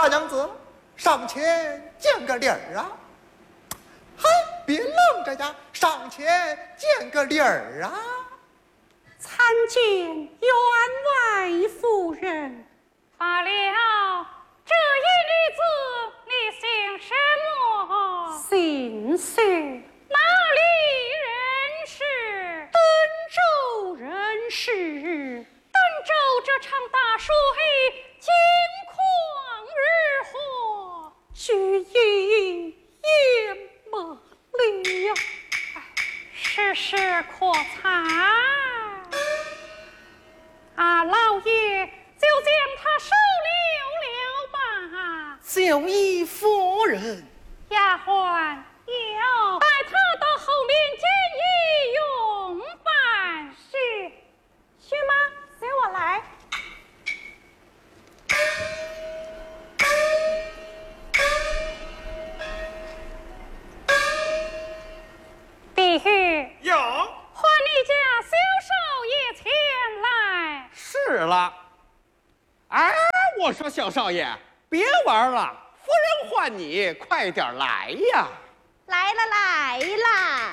娘子，上前见个礼儿啊！还别愣着呀，上前见个礼儿啊！ 参见员外夫人。 罢了，这一女子你姓什么？ 姓薛， 哪里人士？ 登州人士。 登州这场大水近况如何？ 俱已淹没了。 世事可惨啊！老爷就将他收留了吧。 就依夫人。 丫鬟有带他到后面见义勇办。 是。薛妈，随我来。 碧玉， 有， 唤你家萧少爷前来。 是了。哎，我说小少爷，别玩了，夫人唤你，快点来呀！ 来了来了。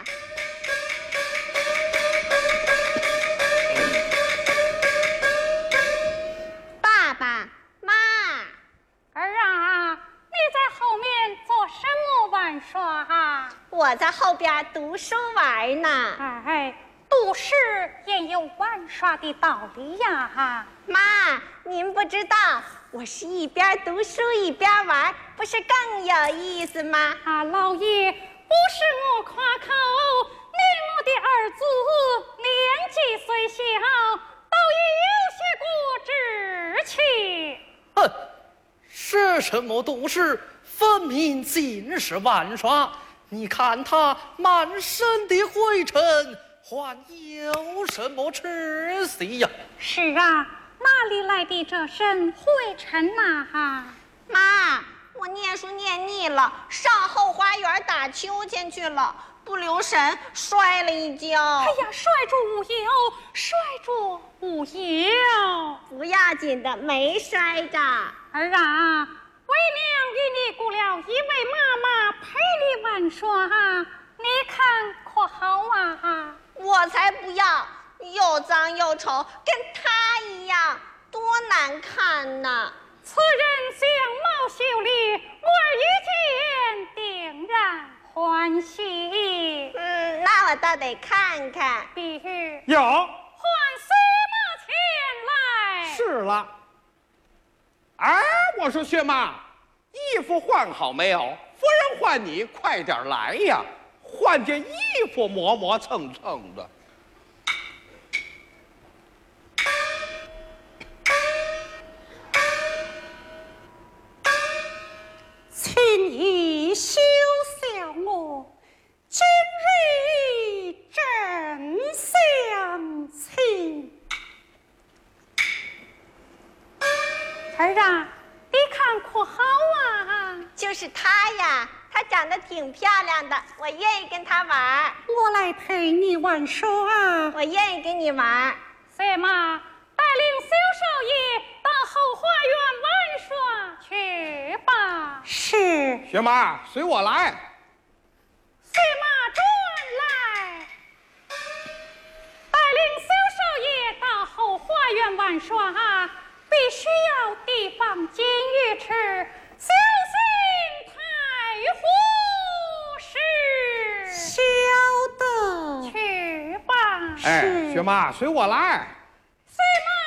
爸爸妈， 儿啊，你在后面做什么玩耍啊？ 我在后边读书玩呢。 哎，读诗也有玩耍的道理呀！哈， 妈，您不知道，我是一边读书一边玩，不是更有意思吗？ 啊，老爷，不是我夸口，你我的儿子年纪虽小，都已有些过之气。 哼，是什么读诗？分明尽是玩耍。你看他满身的灰尘，还有什么吃息呀？ 是啊，哪里来的这身灰尘呐？哈， 妈，我念书念腻了，上后花园打秋千去了，不留神摔了一跤。 哎呀，摔着无忧，摔着无忧， 不要紧的，没摔着。 儿啊，为娘与你雇了一位妈妈陪你玩耍哈，你看可好啊？ 我才不要，又脏又丑，跟他一样，多难看呐！ 此人相貌秀丽，我儿一见定然欢喜。 那我倒得看看。 碧玉， 有， 唤司马前来。 是了。哎，我说薛妈，衣服换好没有？夫人唤你，快点来呀！换件衣服磨磨蹭蹭的。 请你休笑我，今日真相情。 儿啊，你看可好啊？ 就是他呀，他长得挺漂亮的，我愿意跟他玩。 我来陪你玩耍啊！ 我愿意跟你玩。 司马，带领萧少爷到后花园玩耍去吧。 是。 薛妈，随我来。 司马转来，带领萧少爷到后花园玩耍啊！必须要提防金鱼吃，小心太虎食。 晓得。 去吧。 哎，薛妈，随我来。 司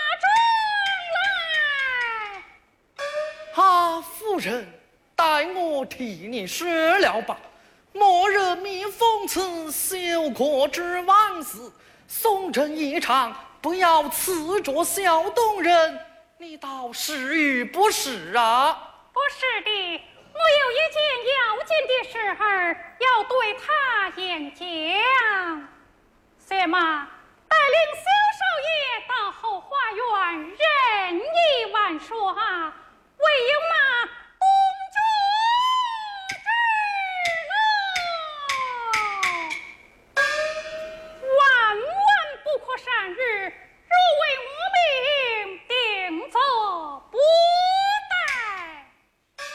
马转来。 啊，夫人，待我替你说了吧。莫人民讽刺休国之王事，宋人一场，不要刺着小动人。你倒是与不是啊？ 不是的，我有一件要紧的事儿要对他演讲。司马，带领萧少爷到后花园任意玩耍，唯有那公主之怒，万万不可擅日，若为我命，定责不贷。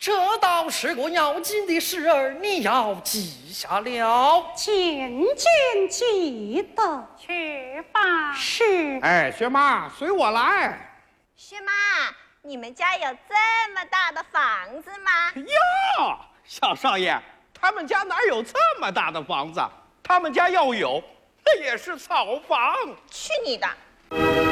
这倒是个要紧的事儿，你要记下了。 渐渐记得。 去吧。 是。 哎，薛妈，随我来。 薛妈，你们家有这么大的房子吗？ 哟，小少爷，他们家哪有这么大的房子？他们家要有，那也是草房。 去你的！